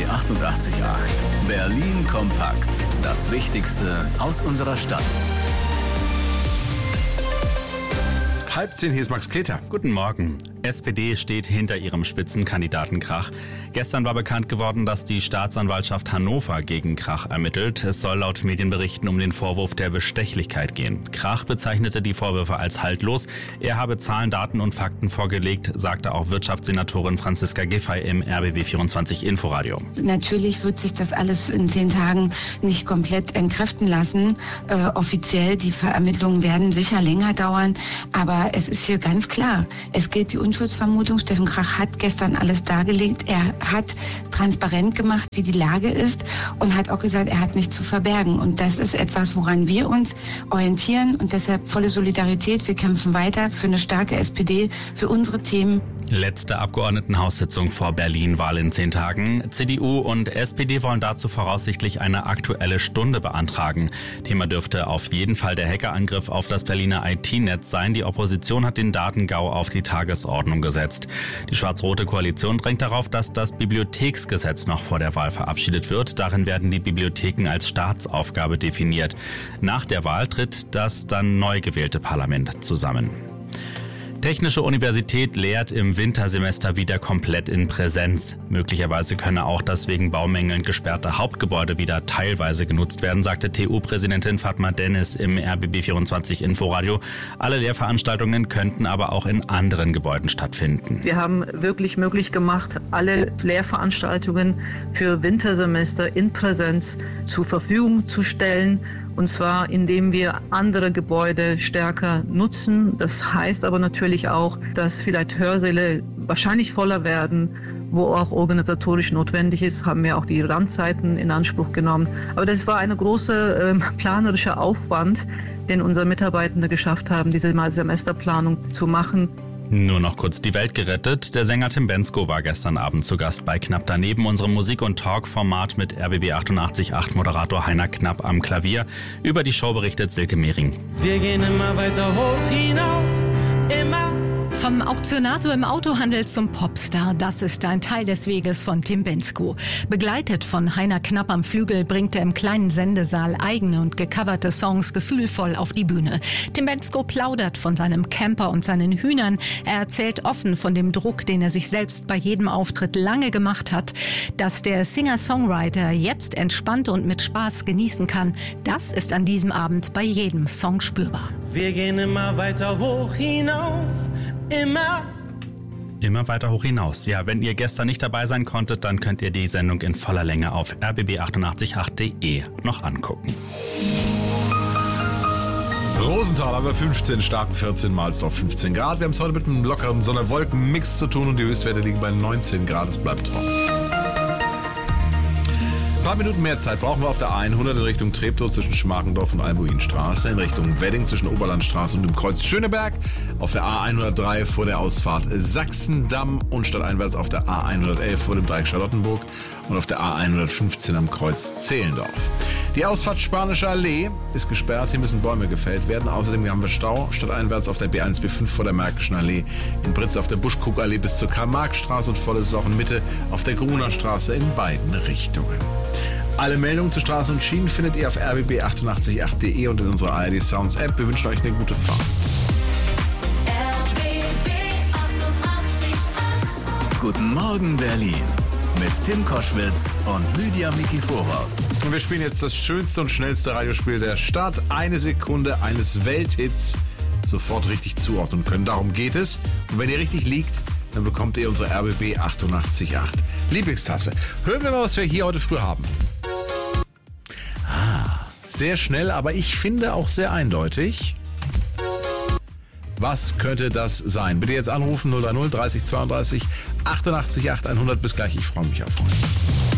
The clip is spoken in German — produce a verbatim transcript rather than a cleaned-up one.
achtundachtzig Komma acht. Berlin kompakt. Das Wichtigste aus unserer Stadt. Halb zehn, hier ist Max Keter. Guten Morgen. S P D steht hinter ihrem Spitzenkandidaten Krach. Gestern war bekannt geworden, dass die Staatsanwaltschaft Hannover gegen Krach ermittelt. Es soll laut Medienberichten um den Vorwurf der Bestechlichkeit gehen. Krach bezeichnete die Vorwürfe als haltlos. Er habe Zahlen, Daten und Fakten vorgelegt, sagte auch Wirtschaftssenatorin Franziska Giffey im R B B vierundzwanzig Inforadio. Natürlich wird sich das alles in zehn Tagen nicht komplett entkräften lassen. Äh, offiziell, die Ermittlungen werden sicher länger dauern. Aber es ist hier ganz klar, es gilt die Unschuldsvermutung. Steffen Krach hat gestern alles dargelegt. Er hat transparent gemacht, wie die Lage ist und hat auch gesagt, er hat nichts zu verbergen. Und das ist etwas, woran wir uns orientieren und deshalb volle Solidarität. Wir kämpfen weiter für eine starke S P D, für unsere Themen. Letzte Abgeordnetenhaussitzung vor Berlin-Wahl in zehn Tagen. C D U und S P D wollen dazu voraussichtlich eine aktuelle Stunde beantragen. Thema dürfte auf jeden Fall der Hackerangriff auf das Berliner I T-Netz sein. Die Opposition hat den Datengau auf die Tagesordnung gesetzt. Die schwarz-rote Koalition drängt darauf, dass das Bibliotheksgesetz noch vor der Wahl verabschiedet wird. Darin werden die Bibliotheken als Staatsaufgabe definiert. Nach der Wahl tritt das dann neu gewählte Parlament zusammen. Technische Universität lehrt im Wintersemester wieder komplett in Präsenz. Möglicherweise könne auch das wegen Baumängeln gesperrte Hauptgebäude wieder teilweise genutzt werden, sagte T U-Präsidentin Fatma Dennis im R B B vierundzwanzig Inforadio. Alle Lehrveranstaltungen könnten aber auch in anderen Gebäuden stattfinden. Wir haben wirklich möglich gemacht, alle Lehrveranstaltungen für Wintersemester in Präsenz zur Verfügung zu stellen. Und zwar, indem wir andere Gebäude stärker nutzen. Das heißt aber natürlich auch, dass vielleicht Hörsäle wahrscheinlich voller werden, wo auch organisatorisch notwendig ist, haben wir auch die Randzeiten in Anspruch genommen. Aber das war eine große äh, planerischer Aufwand, den unsere Mitarbeitende geschafft haben, diese Semesterplanung zu machen. Nur noch kurz die Welt gerettet. Der Sänger Tim Bendzko war gestern Abend zu Gast bei Knapp daneben, unserem Musik- und Talk-Format mit R B B achtundachtzig Komma acht Moderator Heiner Knapp am Klavier. Über die Show berichtet Silke Mehring. Wir gehen immer weiter hoch hinaus, immer. Vom Auktionator im Autohandel zum Popstar, das ist ein Teil des Weges von Tim Bendzko. Begleitet von Heiner Knapp am Flügel bringt er im kleinen Sendesaal eigene und gecoverte Songs gefühlvoll auf die Bühne. Tim Bendzko plaudert von seinem Camper und seinen Hühnern. Er erzählt offen von dem Druck, den er sich selbst bei jedem Auftritt lange gemacht hat. Dass der Singer-Songwriter jetzt entspannt und mit Spaß genießen kann, das ist an diesem Abend bei jedem Song spürbar. Wir gehen immer weiter hoch hinaus. Immer. Immer weiter hoch hinaus. Ja, wenn ihr gestern nicht dabei sein konntet, dann könnt ihr die Sendung in voller Länge auf r b b achtundachtzig Komma acht punkt de noch angucken. Rosenthal haben wir fünfzehn, Starken vierzehn, Mahlsdorf fünfzehn Grad. Wir haben es heute mit einem lockeren Sonne-Wolken-Mix zu tun und die Höchstwerte liegen bei neunzehn Grad. Es bleibt trocken. Ein paar Minuten mehr Zeit brauchen wir auf der A hundert in Richtung Treptow zwischen Schmargendorf und Albuinstraße, in Richtung Wedding zwischen Oberlandstraße und dem Kreuz Schöneberg, auf der A hundertdrei vor der Ausfahrt Sachsendamm und stadteinwärts auf der A hundertelf vor dem Dreieck Charlottenburg und auf der A hundertfünfzehn am Kreuz Zehlendorf. Die Ausfahrt Spanische Allee ist gesperrt, hier müssen Bäume gefällt werden. Außerdem haben wir Stau stadteinwärts auf der B eins B fünf vor der Märkischen Allee, in Britz auf der Buschkuckallee bis zur Karl-Marx-Straße und volles auch in Mitte auf der Gruner Straße in beiden Richtungen. Alle Meldungen zu Straßen und Schienen findet ihr auf r b b achtundachtzig Komma acht punkt de und in unserer A R D Sounds App. Wir wünschen euch eine gute Fahrt. R B B achtundachtzig Komma acht. Guten Morgen Berlin mit Tim Koschwitz und Lydia Mikiforov. Und wir spielen jetzt das schönste und schnellste Radiospiel der Stadt. Eine Sekunde eines Welthits sofort richtig zuordnen können. Darum geht es. Und wenn ihr richtig liegt, dann bekommt ihr unsere R B B achtundachtzig Komma acht Lieblingstasse. Hören wir mal, was wir hier heute früh haben. Ah, sehr schnell, aber ich finde auch sehr eindeutig. Was könnte das sein? Bitte jetzt anrufen null drei null dreißig zweiunddreißig achtundachtzig Komma acht hundert. Bis gleich, ich freue mich auf euch.